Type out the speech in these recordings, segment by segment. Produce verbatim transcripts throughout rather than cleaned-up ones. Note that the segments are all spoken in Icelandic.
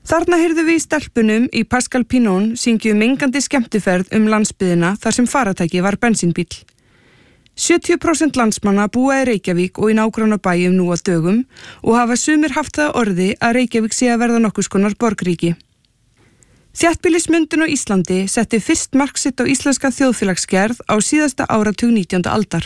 Þarna heyrðum við í stelpunum í Pascal Pinon syngju mengandi skemmtiferð um landsbyggðina þar sem faratæki var bensínbíll. sjötíu prósent landsmanna búa í Reykjavík og í nágrannabæjum nú á dögum og hafa sumir haft það orði að Reykjavík sé að verða nokkurs konar borgríki. Þéttbýlismyndun á Íslandi setti fyrst mark sitt á íslenska þjóðfélagsgerð á síðasta áratug nítjándu aldar.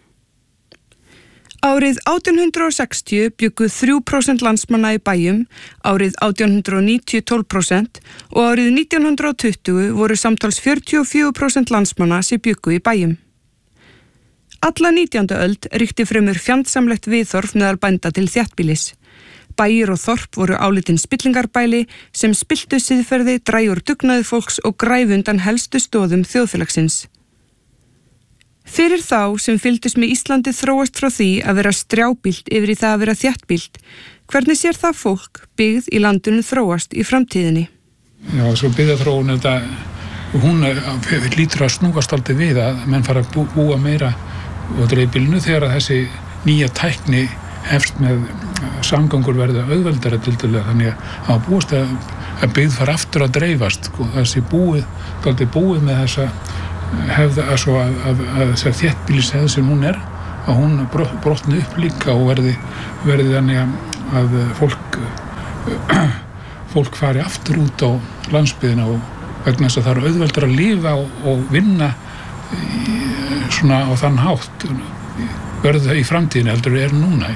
Árið átján hundrað sextíu bjuggu þrjú prósent landsmanna í bæjum, árið átján hundrað níutíu tólf prósent og árið nítján hundrað tuttugu voru samtals fjörutíu og fjögur prósent landsmanna sem bjuggu í bæjum. Alla nítjándu öld ríkti fremur fjandsamlegt viðhorf meðal bænda til þéttbýlis. Bæir og þorp voru álitin spillingarbæli sem spilltu siðferði, drægur dugnaði fólks og græfundan helstu stoðum þjóðfélagsins. Fyrir þá sem fylgdust með Íslandi þróast frá því að vera strjábýlt yfir í það að vera þéttbýlt, hvernig sér það fólk byggð í landinu þróast í framtíðinni? Já, svo byggðaþróun þetta, hún er, lítur að snúast aldrei við að menn fara að bú, búa meira og dreifbýlinu þegar að þessi nýja tækni hefst með samgangur verða auðveldara tildulega, þannig að búast að, að byggð fara aftur að dreifast og þessi búið, aldrei búið með þessa hefða að svo að, að, að þessar þéttbýlishefð sem hún er að hún brotni upp líka og verði, verði þannig að, að fólk fólk fari aftur út á landsbyggðina og vegna þess að það er auðveldar að lifa og, og vinna í, svona á þann hátt verður það í framtíðinu heldur er núna.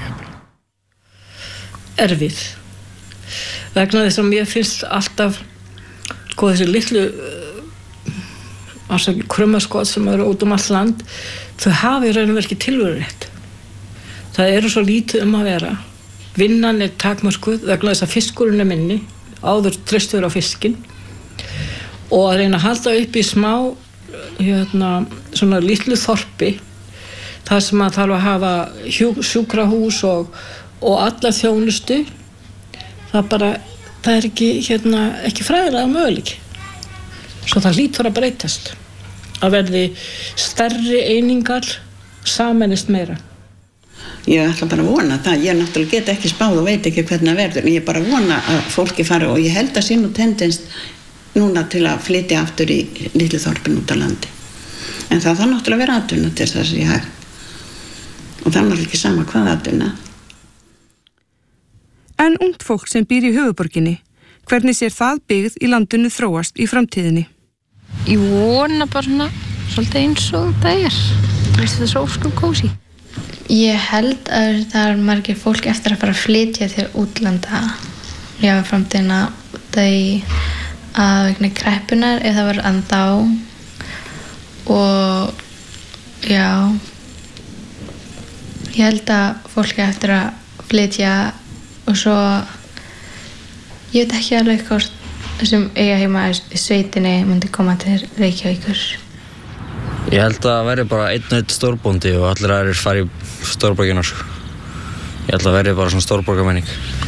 Erfið vegna þess að mér finnst alltaf sko þessi litlu krummaskot sem eru út um allt land, þau hafa í raun og veru ekki tilverurétt. Það eru svo lítið um að vera. Vinnan er takmörkuð vegna þess að fiskurinn er minni, áður treystur á fiskinn og að reyna að halda upp í smá hérna, svona litlu þorpi þar sem að þarf að hafa hjú, sjúkrahús og, og alla þjónustu, það bara, það er ekki, hérna, ekki fræðilega möguleiki. Svo það hlýtur að breytast. Að verði stærri einingar sameinist meira. Ég ætla bara að vona það. Ég náttúrulega get ekki spáð og veit ekki hvernig það verður. Ég bara vona að fólki fara og ég held að sé nú tendens núna til að flytja aftur í litlu þorpin út á landi. En það þarf náttúrulega að vera atvinna til þess að ég hef. Og það er náttúrulega ekki sama hvað atvinna. En ungt fólk sem býr í höfuðborginni, hvernig sér það byggð í landinu þróast í framtíðinni? Ég vona bara svona svolítið eins og það er. Það er svo óskum kósí. Ég held að það er margir fólk eftir að fara að flytja til útlanda já, framtíðina þegar að vegna kreppunar ef það var andá og já ég held að fólk eftir að flytja og svo ég veit ekki alveg hvort sem eiga heima í sveitinni myndi koma til Reykjavíkur. Ég held að það verði bara einn og einn stórbóndi og allir aðrir fari í stórborgina. Ég held að það verði bara svona stórborgarmenning.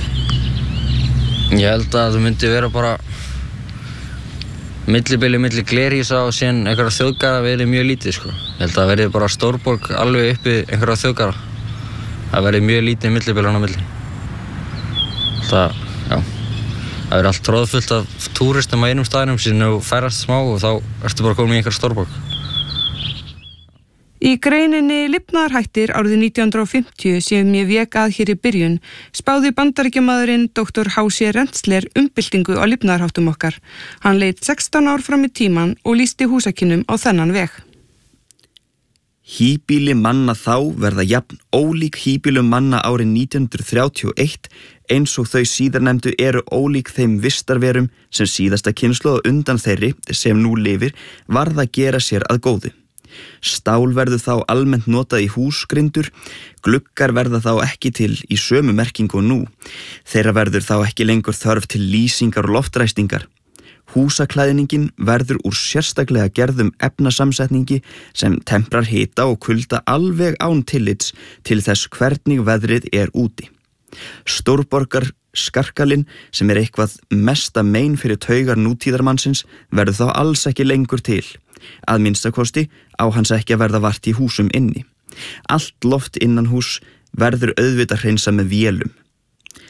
Ég held að það myndi vera bara millibili milli Glerhýsa og síðan einhverja þjóðgarða verði mjög lítið sko. Ég held að það verði bara stórborg alveg uppi einhverja þjóðgarða. Það verði mjög lítið millibili á milli. Það, já, það verði allt tróðfullt af túristum á einum staðnum síðan þú færast smá og þá ertu bara komin í einhverja stórborg. Í greininni Lifnaðarhættir árið nítján hundrað fimmtíu sem ég vék að hér í byrjun spáði bandaríkjamaðurinn doktor H C Renssler umbyltingu á lifnaðarháttum okkar. Hann leit sextán ár fram í tíman og lýsti húsakynnum á þennan veg. Híbýli manna þá verða jafn ólík híbýlum manna árið nítján hundruð þrjátíu og eitt eins og þau síðarnefndu eru ólík þeim vistarverum sem síðasta kynslóð undan þeirri sem nú lifir varð að gera sér að góðu. Stál verður þá almennt notað í húsgrindur, gluggar verða þá ekki til í sömu merkingu og nú. Þeirra verður þá ekki lengur þörf til lýsingar og loftræstingar. Húsaklæðningin verður úr sérstaklega gerðum efnasamsetningi sem temprar hita og kulda alveg án tillits til þess hvernig veðrið er úti. Stórborgar skarkalinn sem er eitthvað mesta mein fyrir taugar nútíðarmannsins verður þá alls ekki lengur til. Að minnstakosti á hans ekki að verða vart í húsum inni. Allt loft innan hús verður auðvitað hreinsa með vélum.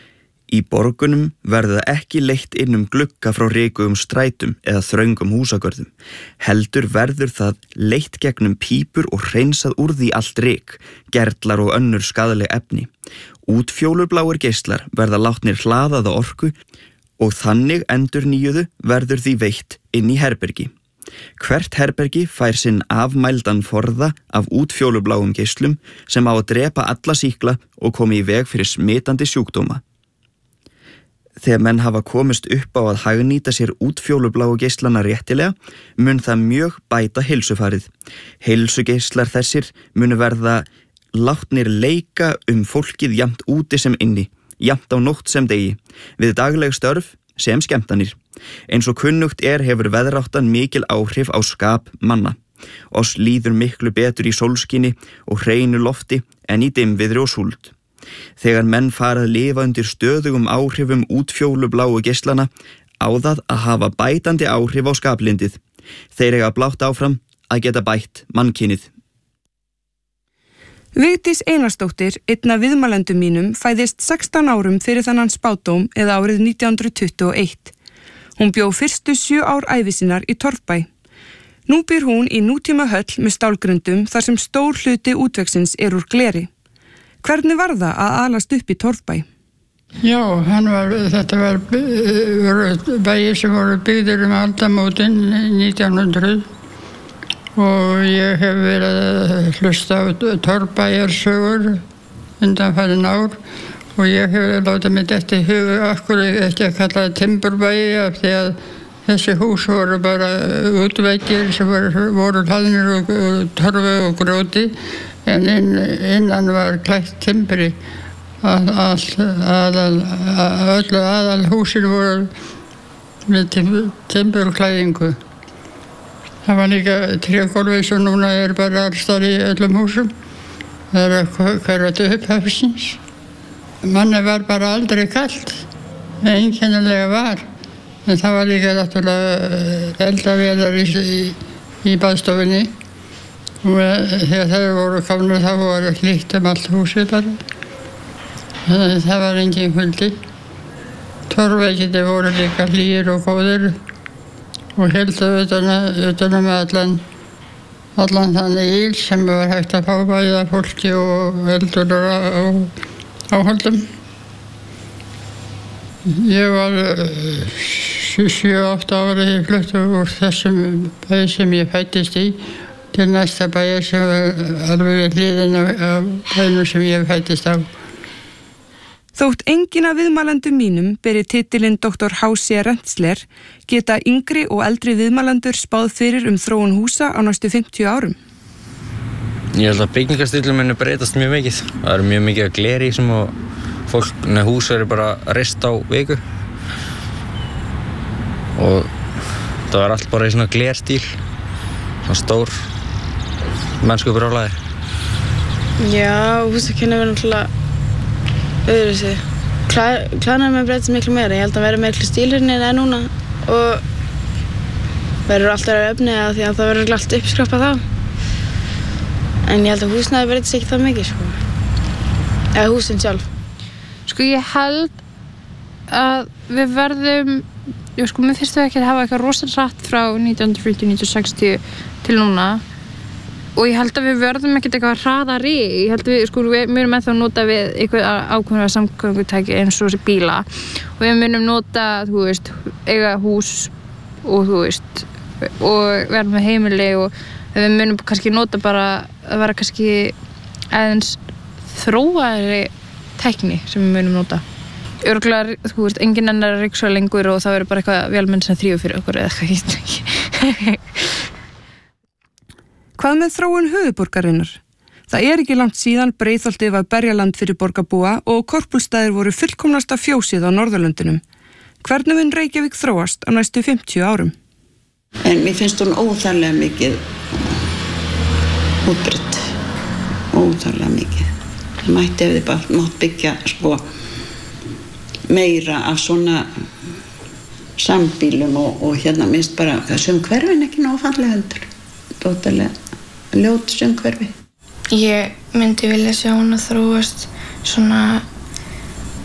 Í borgunum verður það ekki leitt inn um glugga frá rykugum strætum eða þröngum húsagörðum. Heldur verður það leitt gegnum pípur og hreinsað úr því allt ryk, gerlar og önnur skaðleg efni. Útfjólubláir geislar verða látnir hlaðaða orku og þannig endurnýjuðu verður því veitt inn í herbergi. Hvert herbergi fær sinn afmældan forða af útfjólubláum geislum sem á að drepa alla sýkla og komi í veg fyrir smitandi sjúkdóma. Þegar menn hafa komist upp á að hagnýta sér útfjólubláu geislana réttilega, mun það mjög bæta heilsufarið. Heilsugeislar þessir munu verða látnir leika um fólkið jafnt úti sem inni, jafnt á nótt sem degi, við dagleg störf sem skemmtanir. Eins og kunnugt er hefur veðráttan mikil áhrif á skap manna. Oss líður miklu betur í sólskini og hreinu lofti en í dimmviðri og súld. Þegar menn fara að lifa undir stöðugum áhrifum útfjólubláu geislana á það að hafa bætandi áhrif á skaplindið. Þeir eiga blátt áfram að geta bætt mannkynið. Vigdís Einarsdóttir, einn af viðmælendum mínum, fæðist sextán árum fyrir þennan spádóm eða árið nítján hundruð tuttugu og eitt. Hún bjó fyrstu sjö ár ævi sinnar í Torfbæ. Nú býr hún í nútíma höll með stálgrundum þar sem stór hluti útvegsins er úr gleri. Hvernig var það að alast upp í Torfbæ? Já, hann var, þetta var bæir sem voru byggðir um aldamótin nítján hundruð og ég hef verið að hlusta á Torfbæjarsögur undanfarin ár og ég hef látið mig detta í hug akkur ekki að kalla það timburbæi af því að þessi hús voru bara útveggir sem voru, voru hlaðnir og, og torfu og gróti en inn, innan var klætt timbri að, að, að, að öllu aðal húsin voru með timburklæðingu. Það var líka trégólfi sem núna er bara allstar í öllum húsum. Það er að hverfa upp hafsins. Manni var bara aldrei kalt, einkennilega var. En það var líka náttúrulega eldavélar í, í, í baðstofunni. Og þegar þeir voru komnir þá voru hlýtt um allt húsið bara. Þannig að það var engin kuldi. Torfveggirnir voru líka hlýir og góðir og héldu utan, utan um allan, allan þannig íl sem var hægt að fá bæði af fólki og eldur og áhaldum. Ég var sjö átta ára ég flutti úr þessum bæði sem ég fæddist í til næsta bæja sem var alveg við hliðina á bænum sem ég fæddist á. Þótt enginn af viðmælendum mínum beri titilinn doktor H C Rentsler geta yngri og eldri viðmælendur spáð fyrir um þróun húsa á næstu fimmtíu árum. Ég held að byggingarstílum muni breytast mjög mikið. Það eru mjög mikið að gleri sem og fólk, neð hús eru bara reist á viku. Og það var allt bara í svona glerstíl, svona stór mennsku brjálæðir. Já, húsakynni verður náttúrulega öðru sig. Klæðnaður með breytast miklu meira. Ég held að verður miklu stílirni en það er núna og verður alltaf að öfni að því að það verður allt uppskrappað þá. En ég held að húsnæði breytast ekki það mikið, sko. Eða húsin sjálf. Sko ég held að við verðum, já sko mér finnst við ekki að hafa eitthvað rosalega hratt frá nítján hundruð fjörutíu til nítján hundruð sextíu til núna og ég held að við verðum ekkert eitthvað hraðari. Ég held að við, sko, við munum ennþá nota við eitthvað ákveðna samgöngutæki eins og þessi bíla og við munum nota, þú veist, eiga hús og þú veist og vera með heimili og við munum kannski nota bara að vera kannski aðeins þróaðri tækni sem við munum nota. Örugglega, þú veist, enginn annar er ryksuga lengur og það verður bara eitthvað vélmenn sem þrífur fyrir okkur eða eitthvað. Hvað með þróun höfuðborgarinnar? Það er ekki langt síðan Breiðholtið var berjaland fyrir borgarbúa og Korpúlstaðir voru fullkomnasta fjósið á Norðurlöndunum. Hvernig mun Reykjavík þróast á næstu fimmtíu árum? En mér finnst hún óþarlega mikið útbreytt. Óþarlega mikið. Það mætti ef þið bara mátt byggja sko meira af svona sambílum og, og hérna minnst bara sem hverfin ekki nóg fallega heldur. Tótalega ljót sem hverfi. Ég myndi vilja sjá hún að þróast svona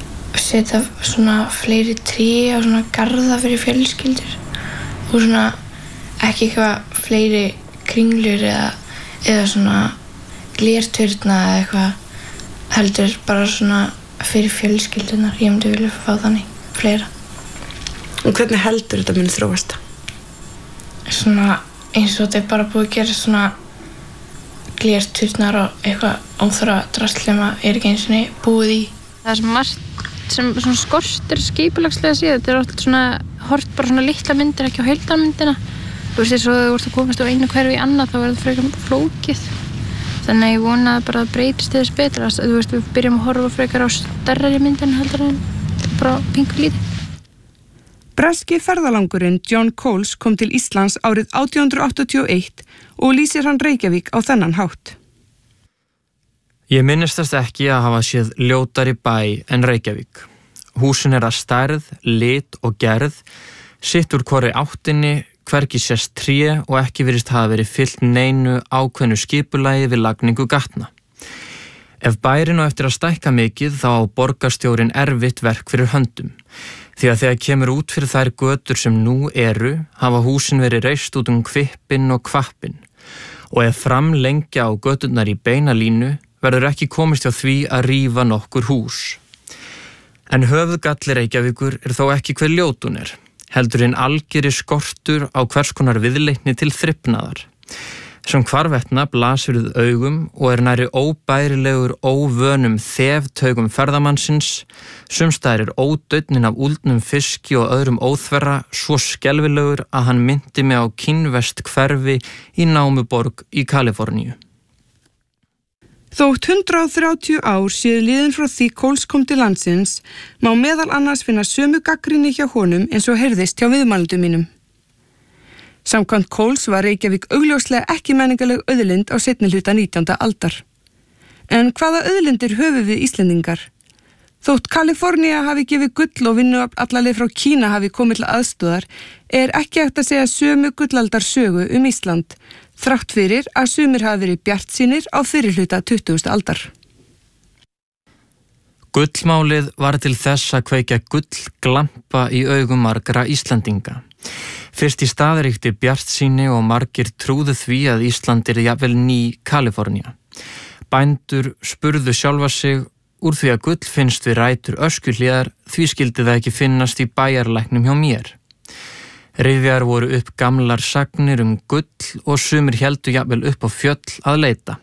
setja svona fleiri tré og svona garða fyrir fjölskyldur og svona ekki eitthvað fleiri kringlur eða, eða svona glerturna eða eitthvað heldur bara svona fyrir fjölskyldunar. Ég myndi vilja fá þannig fleira. Og hvernig heldur þetta muni þróast? Svona eins og þetta er bara búið að gera svona glerturnar og eitthvað óþarfa drasl sem er ekki einu sinni búið í. Það er sem margt sem svona skortir skipulagslega síðan. Þetta er alltaf svona hort bara svona litla myndir, ekki á heildarmyndina. Þú veist, þess að þú vorst að komast á einu hverfi í annað, þá verður frekar flókið. Þannig að ég vona bara að breytist þess betra. Þú veist, við byrjum að horfa frekar á stærri myndin heldur en bara pingu lítið. Breski ferðalangurinn John Coles kom til Íslands árið átján hundrað áttatíu og eitt og lýsir hann Reykjavík á þennan hátt. Ég minnist þess ekki að hafa séð ljótari bæ en Reykjavík. Húsin er að stærð, lit og gerð, sitt úr hvorri áttinni, hvergi sést tré og ekki virðist hafa verið fyllt neinu ákveðnu skipulagi við lagningu gatna. Ef bærinn á eftir að stækka mikið þá á borgarstjórinn erfitt verk fyrir höndum. Því að þegar kemur út fyrir þær götur sem nú eru, hafa húsin verið reist út um kvippin og kvappin. Og ef framlengja á göturnar í beina línu, verður ekki komist hjá því að rífa nokkur hús. En höfuðgalli Reykjavíkur er þó ekki hver ljótun er, heldur hinn algeri skortur á hvers konar viðleitni til þrifnaðar. Sem hvarvetna blasir við augum og er næri óbærilegur óvönum þeftaugum ferðamannsins, sumstaðar er ódauðnin af úldnum fiski og öðrum óþverra svo skelfilegur að hann myndi mig á kínvest hverfi í námuborg í Kaliforníu. Þótt hundrað þrjátíu ár séu liðin frá því Coles kom til landsins, má meðal annars finna sömu gagnrýni hjá honum eins og heyrðist hjá viðmælendum mínum. Samkvæmt Coles var Reykjavík augljóslega ekki menningaleg auðlind á seinni hluta nítjánda aldar. En hvaða auðlindir höfum við Íslendingar? Þótt Kalifornía hafi gefið gull og vinnu alla leið frá Kína hafi komið til aðstoðar, er ekki hægt að segja sömu gullaldar sögu um Ísland, þrátt fyrir að sumir hafi verið bjartsýnir á fyrri hluta tuttugustu aldar. Gullmálið var til þess að kveikja gullglampa í augum margra Íslendinga. Fyrst í stað ríkti bjartsýni og margir trúðu því að Ísland er jafnvel ný Kalifornía. Bændur spurðu sjálfa sig úr því að gull finnst við rætur öskuhlíðar, því skyldi það ekki finnast í bæjarlæknum hjá mér. Rifjar voru upp gamlar sagnir um gull og sumir héldu jafnvel upp á fjöll að leita.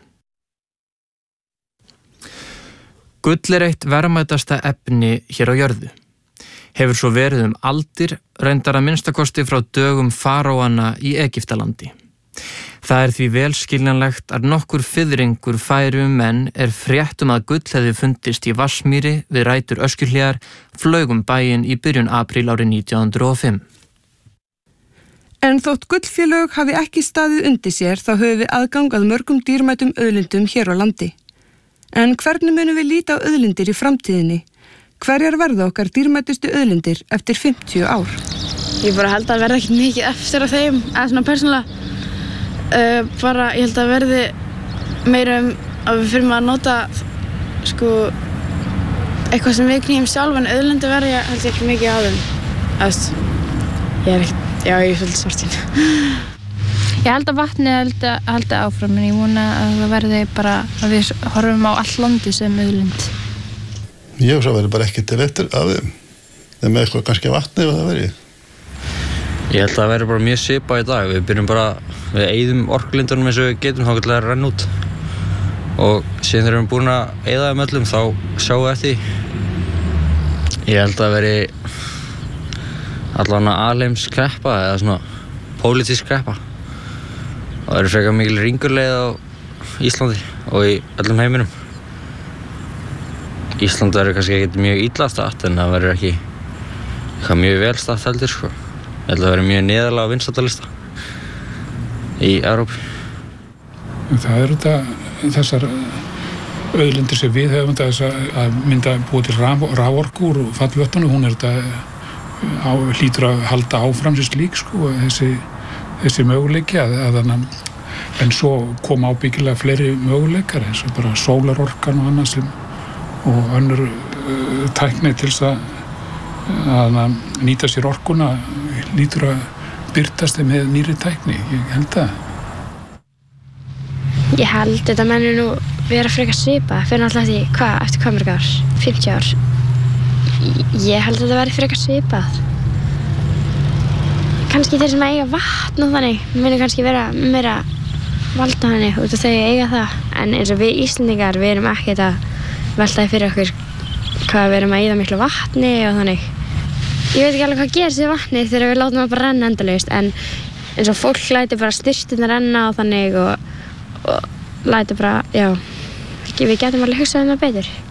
Gull er eitt verðmætasta efni hér á jörðu. Hefur svo verið um aldir, reyndar að minnstakosti frá dögum faraóanna í Egyptalandi. Það er því vel skiljanlegt að nokkur fiðringur færi um menn er frétt um að gull hefði fundist í Vatnsmýri við rætur Öskjuhlíðar, flaug um bæinn í byrjun apríl árið nítján hundruð og fimm. En þótt gullfélög hafi ekki staðið undir sér þá höfum við aðgang að mörgum dýrmætum auðlindum hér á landi. En hvernig munum við líta á auðlindir í framtíðinni? Hverjar verða okkar dýrmætustu auðlindir eftir fimmtíu ár? Ég bara held að verða ekkert mikið eftir af þeim, eða svona persónulega. Uh, bara ég held að verði meira um að við fyrir að nota sko eitthvað sem við knýjum sjálf, en auðlindir verði ég held ég ekki mikið á þeim. Eðast, ég er ekkert, já ég er svolítið svartín. Ég held að vatnið held að halda áfram, en ég vona að það verði bara að við horfum á all landi sem auðlind. Ég hef svo verið bara ekki til eftir af þeim. Það með eitthvað kannski vatni og það verið. Ég held að það verið bara mjög svipað í dag. Við byrjum bara, við eyðum orkulindunum eins og við getum þá til að renna út. Og síðan þegar við erum búin að eyða þeim öllum þá sjáum við eftir því. Ég held að það verið allavega alheims kreppa eða svona pólitísk kreppa. Og það eru frekar mikil ringurleið á Íslandi og í öllum heiminum. Ísland verður kannski ekkert mjög illa statt, en það verður ekki eitthvað mjög vel statt heldur, sko. Ég held að það verður mjög neðarlega á vinsældarlista í Evrópu. Það eru þetta þessar auðlindir sem við höfum þetta að mynda búið til raforku úr fallvöttunum. Hún er þetta á, hlýtur að halda áfram sér slík, sko, þessi, þessi möguleiki að, að þannig, en svo koma ábyggilega fleiri möguleikar eins og bara sólarorkan og annað sem og önnur uh, tækni til þess að, að nýta sér orkuna lítur að byrtast með nýri tækni, ég held að. Ég held þetta menni nú vera frekar svipað fyrir náttúrulega því, hvað, eftir hvað mörg ár? fimmtíu ár? Ég held að þetta veri frekar svipað. Kannski þeir sem eiga vatn og þannig muni kannski vera meira valda þannig út af þau eiga það. En eins og við Íslendingar, við erum ekkert að veltaði fyrir okkur hvað við erum að eyða miklu vatni og þannig. Ég veit ekki alveg hvað gerist við vatni þegar við látum það bara renna endalaust, en eins og fólk lætur bara styrtuna renna og þannig og, og lætur bara, já, við getum alveg hugsað um það betur.